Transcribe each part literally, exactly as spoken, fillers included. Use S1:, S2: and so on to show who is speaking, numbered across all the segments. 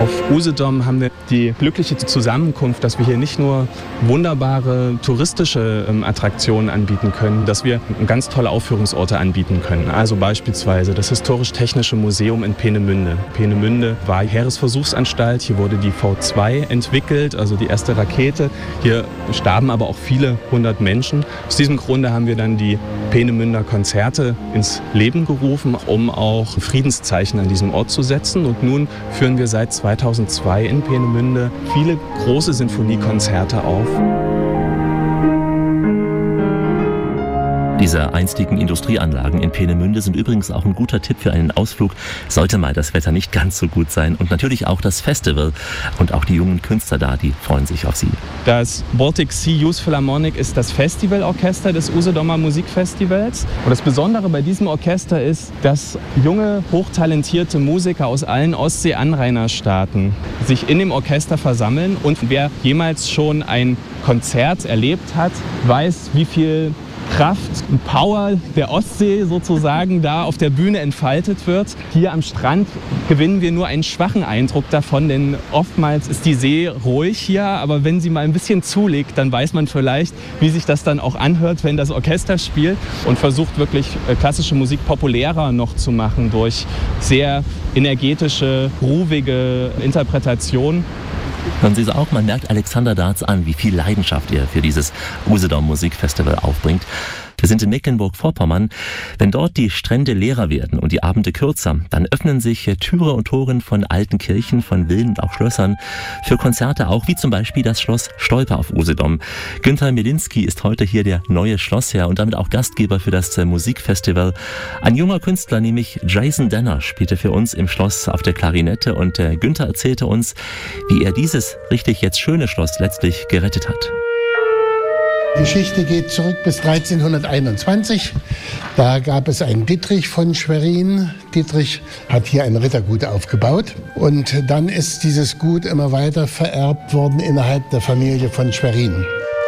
S1: Auf Usedom haben wir die glückliche Zusammenkunft, dass wir hier nicht nur wunderbare touristische ähm, Attraktionen anbieten können, dass wir ganz tolle Aufführungsorte anbieten können. Also beispielsweise das Historisch-Technische Museum in Peenemünde. Peenemünde war Heeresversuchsanstalt, hier wurde die V zwei entwickelt, also die erste Rakete. Hier starben aber auch viele hundert Menschen. Aus diesem Grunde haben wir dann die Peenemünder Konzerte ins Leben gerufen, um auch Friedenszeichen an diesem Ort zu setzen. Und nun führen wir seit zweitausendzwei in Peenemünde viele große Sinfoniekonzerte auf.
S2: Diese einstigen Industrieanlagen in Peenemünde sind übrigens auch ein guter Tipp für einen Ausflug, sollte mal das Wetter nicht ganz so gut sein. Und natürlich auch das Festival und auch die jungen Künstler da, die freuen sich auf sie.
S1: Das Baltic Sea Youth Philharmonic ist das Festivalorchester des Usedomer Musikfestivals. Und das Besondere bei diesem Orchester ist, dass junge, hochtalentierte Musiker aus allen Ostsee-Anrainerstaaten sich in dem Orchester versammeln. Und wer jemals schon ein Konzert erlebt hat, weiß, wie viel Kraft und Power der Ostsee sozusagen da auf der Bühne entfaltet wird. Hier am Strand gewinnen wir nur einen schwachen Eindruck davon, denn oftmals ist die See ruhig hier, aber wenn sie mal ein bisschen zulegt, dann weiß man vielleicht, wie sich das dann auch anhört, wenn das Orchester spielt und versucht wirklich klassische Musik populärer noch zu machen durch sehr energetische, groovige Interpretationen.
S2: Hören Sie es auch, man merkt Alexander Darz an, wie viel Leidenschaft er für dieses Usedom Musikfestival aufbringt. Wir sind in Mecklenburg-Vorpommern. Wenn dort die Strände leerer werden und die Abende kürzer, dann öffnen sich Türe und Toren von alten Kirchen, von Villen und auch Schlössern für Konzerte auch, wie zum Beispiel das Schloss Stolpe auf Usedom. Günther Mielinski ist heute hier der neue Schlossherr und damit auch Gastgeber für das Musikfestival. Ein junger Künstler, nämlich Jason Denner, spielte für uns im Schloss auf der Klarinette und äh, Günther erzählte uns, wie er dieses richtig jetzt schöne Schloss letztlich gerettet hat.
S3: Die Geschichte geht zurück bis dreizehnhunderteinundzwanzig. Da gab es einen Dietrich von Schwerin. Dietrich hat hier ein Rittergut aufgebaut. Und dann ist dieses Gut immer weiter vererbt worden innerhalb der Familie von Schwerin.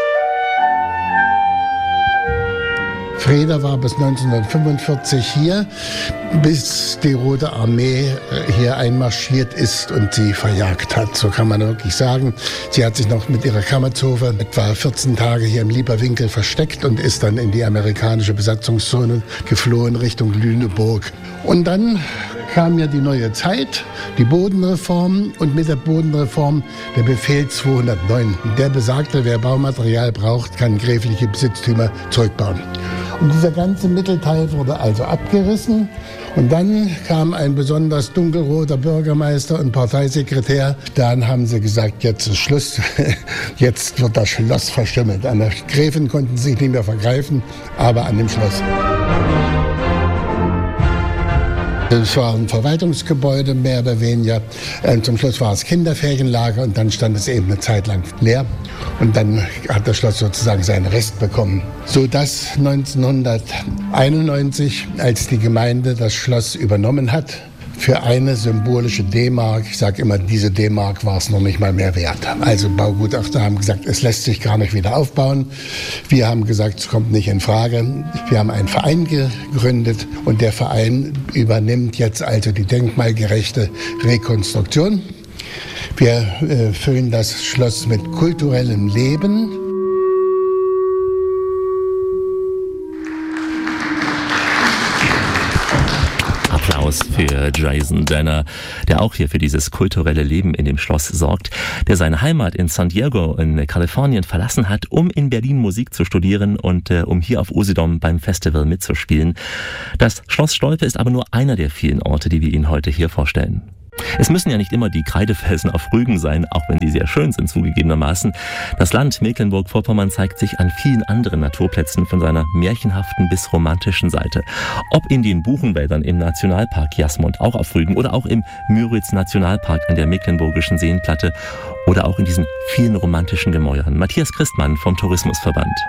S3: Freda war bis neunzehnhundertfünfundvierzig hier, bis die Rote Armee hier einmarschiert ist und sie verjagt hat. So kann man wirklich sagen. Sie hat sich noch mit ihrer Kammerzofe etwa vierzehn Tage hier im Lieberwinkel versteckt und ist dann in die amerikanische Besatzungszone geflohen Richtung Lüneburg. Und dann kam ja die neue Zeit, die Bodenreform und mit der Bodenreform der Befehl zweihundertneun. Der besagte, wer Baumaterial braucht, kann gräfliche Besitztümer zurückbauen. Und dieser ganze Mittelteil wurde also abgerissen. Und dann kam ein besonders dunkelroter Bürgermeister und Parteisekretär. Dann haben sie gesagt, jetzt ist Schluss, jetzt wird das Schloss verstümmelt. An der Gräfin konnten sie sich nicht mehr vergreifen, aber an dem Schloss. Es war ein Verwaltungsgebäude, mehr oder weniger. Zum Schluss war es Kinderferienlager und dann stand es eben eine Zeit lang leer. Und dann hat das Schloss sozusagen seinen Rest bekommen. Sodass neunzehnhunderteinundneunzig, als die Gemeinde das Schloss übernommen hat, für eine symbolische D-Mark, ich sage immer, diese D-Mark war es noch nicht mal mehr wert. Also Baugutachter haben gesagt, es lässt sich gar nicht wieder aufbauen. Wir haben gesagt, es kommt nicht in Frage. Wir haben einen Verein gegründet und der Verein übernimmt jetzt also die denkmalgerechte Rekonstruktion. Wir äh, füllen das Schloss mit kulturellem Leben.
S2: Applaus für Jason Denner, der auch hier für dieses kulturelle Leben in dem Schloss sorgt, der seine Heimat in San Diego in Kalifornien verlassen hat, um in Berlin Musik zu studieren und äh, um hier auf Usedom beim Festival mitzuspielen. Das Schloss Stolpe ist aber nur einer der vielen Orte, die wir Ihnen heute hier vorstellen. Es müssen ja nicht immer die Kreidefelsen auf Rügen sein, auch wenn sie sehr schön sind zugegebenermaßen. Das Land Mecklenburg-Vorpommern zeigt sich an vielen anderen Naturplätzen von seiner märchenhaften bis romantischen Seite. Ob in den Buchenwäldern im Nationalpark Jasmund, auch auf Rügen, oder auch im Müritz-Nationalpark an der Mecklenburgischen Seenplatte oder auch in diesen vielen romantischen Gemäuern. Matthias Christmann vom Tourismusverband.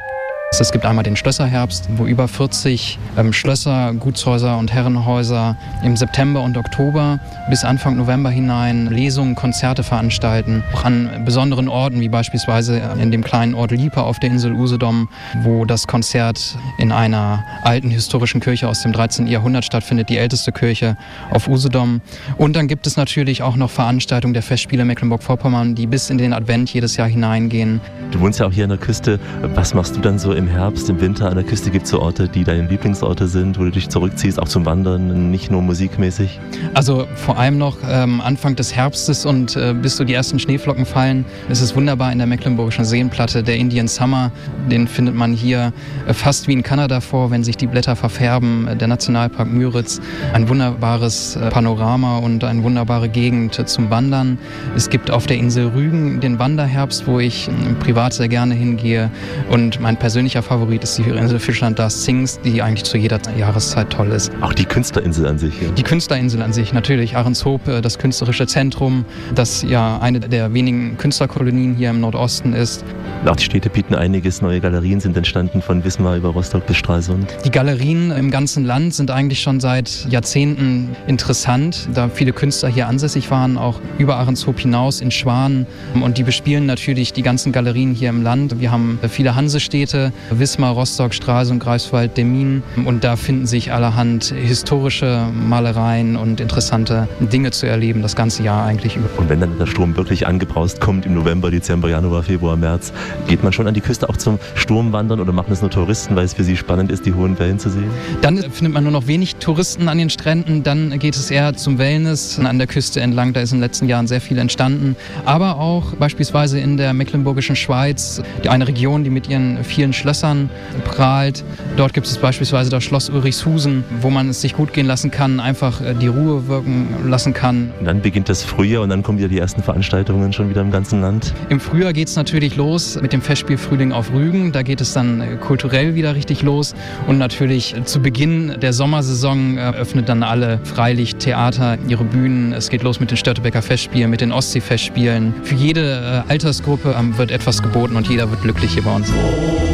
S4: Es gibt einmal den Schlösserherbst, wo über vierzig ähm, Schlösser, Gutshäuser und Herrenhäuser im September und Oktober bis Anfang November hinein Lesungen, Konzerte veranstalten. Auch an besonderen Orten, wie beispielsweise in dem kleinen Ort Liepe auf der Insel Usedom, wo das Konzert in einer alten historischen Kirche aus dem dreizehnten Jahrhundert stattfindet, die älteste Kirche auf Usedom. Und dann gibt es natürlich auch noch Veranstaltungen der Festspiele Mecklenburg-Vorpommern, die bis in den Advent jedes Jahr hineingehen.
S2: Du wohnst ja auch hier an der Küste. Was machst du dann so im Herbst, im Winter an der Küste? Gibt es so Orte, die deine Lieblingsorte sind, wo du dich zurückziehst, auch zum Wandern, nicht nur musikmäßig?
S4: Also vor allem noch ähm, Anfang des Herbstes und äh, bis so die ersten Schneeflocken fallen, ist es wunderbar in der Mecklenburgischen Seenplatte. Der Indian Summer, den findet man hier äh, fast wie in Kanada vor, wenn sich die Blätter verfärben. Der Nationalpark Müritz, ein wunderbares äh, Panorama und eine wunderbare Gegend äh, zum Wandern. Es gibt auf der Insel Rügen den Wanderherbst, wo ich äh, privat sehr gerne hingehe, und mein persönlicher Favorit ist die Insel Fischland da Sings, die eigentlich zu jeder Jahreszeit toll ist.
S2: Auch die Künstlerinsel an sich, ja? Die
S4: Künstlerinsel an sich, natürlich. Ahrenshoop, das künstlerische Zentrum, das ja eine der wenigen Künstlerkolonien hier im Nordosten ist.
S2: Auch die Städte bieten einiges. Neue Galerien sind entstanden, von Wismar über Rostock bis Stralsund.
S4: Die Galerien im ganzen Land sind eigentlich schon seit Jahrzehnten interessant, da viele Künstler hier ansässig waren, auch über Ahrenshoop hinaus in Schwan. Und die bespielen natürlich die ganzen Galerien hier im Land. Wir haben viele Hansestädte, Wismar, Rostock, Stralsund, Greifswald, Demmin. Und da finden sich allerhand historische Malereien und interessante Dinge zu erleben, das ganze Jahr eigentlich über.
S2: Und wenn dann der Sturm wirklich angebraust kommt, im November, Dezember, Januar, Februar, März, geht man schon an die Küste auch zum Sturmwandern oder machen es nur Touristen, weil es für sie spannend ist, die hohen Wellen zu sehen?
S4: Dann findet man nur noch wenig Touristen an den Stränden, dann geht es eher zum Wellness an der Küste entlang, da ist in den letzten Jahren sehr viel entstanden. Aber auch beispielsweise in der mecklenburgischen Schweiz, eine Region, die mit ihren vielen Schlössern prahlt. Dort gibt es beispielsweise das Schloss Ulrichshusen, wo man es sich gut gehen lassen kann, einfach die Ruhe wirken lassen kann.
S2: Und dann beginnt das Frühjahr und dann kommen wieder die ersten Veranstaltungen schon wieder im ganzen Land.
S4: Im Frühjahr geht es natürlich los mit dem Festspiel Frühling auf Rügen. Da geht es dann kulturell wieder richtig los. Und natürlich zu Beginn der Sommersaison öffnet dann alle Freilichttheater ihre Bühnen. Es geht los mit den Störtebeker Festspielen, mit den Ostseefestspielen. Für jede Altersgruppe wird etwas geboten und jeder wird glücklich hier bei uns.